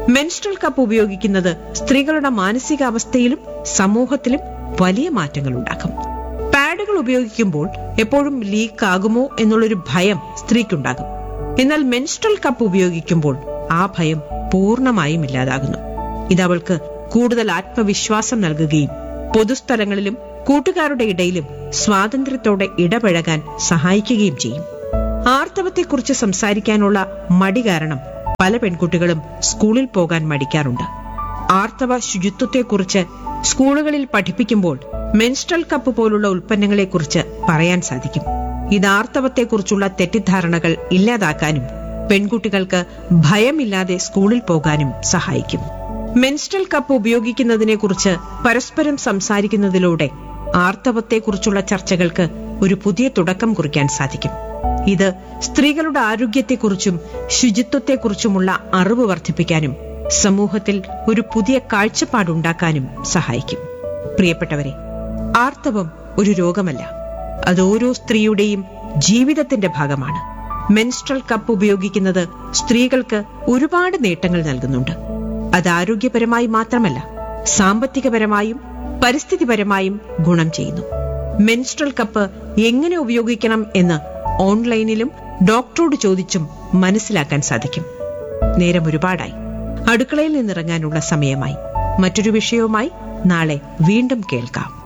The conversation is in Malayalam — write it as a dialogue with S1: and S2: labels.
S1: മെൻസ്ട്രൽ കപ്പ് ഉപയോഗിക്കുന്നത് സ്ത്രീകളുടെ മാനസികാവസ്ഥയിലും സമൂഹത്തിലും വലിയ മാറ്റങ്ങൾ ഉണ്ടാക്കും. പാഡുകൾ ഉപയോഗിക്കുമ്പോൾ എപ്പോഴും ലീക്ക് ആകുമോ എന്നുള്ളൊരു ഭയം സ്ത്രീക്കുണ്ടാകും. എന്നാൽ മെൻസ്ട്രൽ കപ്പ് ഉപയോഗിക്കുമ്പോൾ ആ ഭയം പൂർണ്ണമായും ഇല്ലാതാകുന്നു. ഇത് അവൾക്ക് കൂടുതൽ ആത്മവിശ്വാസം നൽകുകയും പൊതുസ്ഥലങ്ങളിലും കൂട്ടുകാരുടെ ഇടയിലും സ്വാതന്ത്ര്യത്തോടെ ഇടപഴകാൻ സഹായിക്കുകയും ചെയ്യും. ആർത്തവത്തെക്കുറിച്ച് സംസാരിക്കാനുള്ള മടി കാരണം പല പെൺകുട്ടികളും സ്കൂളിൽ പോകാൻ മടിക്കാറുണ്ട്. ആർത്തവ ശുചിത്വത്തെക്കുറിച്ച് സ്കൂളുകളിൽ പഠിപ്പിക്കുമ്പോൾ മെൻസ്ട്രൽ കപ്പ് പോലുള്ള ഉൽപ്പന്നങ്ങളെക്കുറിച്ച് പറയാൻ സാധിക്കും. ഇത് ആർത്തവത്തെക്കുറിച്ചുള്ള തെറ്റിദ്ധാരണകൾ ഇല്ലാതാക്കാനും പെൺകുട്ടികൾക്ക് ഭയമില്ലാതെ സ്കൂളിൽ പോകാനും സഹായിക്കും. മെൻസ്ട്രൽ കപ്പ് ഉപയോഗിക്കുന്നതിനെക്കുറിച്ച് പരസ്പരം സംസാരിക്കുന്നതിലൂടെ ആർത്തവത്തെക്കുറിച്ചുള്ള ചർച്ചകൾക്ക് ഒരു പുതിയ തുടക്കം കുറിക്കാൻ സാധിക്കും. ഇത് സ്ത്രീകളുടെ ആരോഗ്യത്തെക്കുറിച്ചും ശുചിത്വത്തെക്കുറിച്ചുമുള്ള അറിവ് വർദ്ധിപ്പിക്കാനും സമൂഹത്തിൽ ഒരു പുതിയ കാഴ്ചപ്പാടുണ്ടാക്കാനും സഹായിക്കും. പ്രിയപ്പെട്ടവരെ, ആർത്തവം ഒരു രോഗമല്ല, അത് ഓരോ സ്ത്രീയുടെയും ജീവിതത്തിന്റെ ഭാഗമാണ്. മെൻസ്ട്രൽ കപ്പ് ഉപയോഗിക്കുന്നത് സ്ത്രീകൾക്ക് ഒരുപാട് നേട്ടങ്ങൾ നൽകുന്നുണ്ട്. അത് ആരോഗ്യപരമായി മാത്രമല്ല, സാമ്പത്തികപരമായും പരിസ്ഥിതിപരമായും ഗുണം ചെയ്യുന്നു. മെൻസ്ട്രൽ കപ്പ് എങ്ങനെ ഉപയോഗിക്കണം എന്ന് ഓൺലൈനിലും ഡോക്ടറോട് ചോദിച്ചും മനസ്സിലാക്കാൻ സാധിക്കും. നേരം ഒരുപാടായി, അടുക്കളയിൽ നിന്നിറങ്ങാനുള്ള സമയമായി. മറ്റൊരു വിഷയവുമായി നാളെ വീണ്ടും കേൾക്കാം.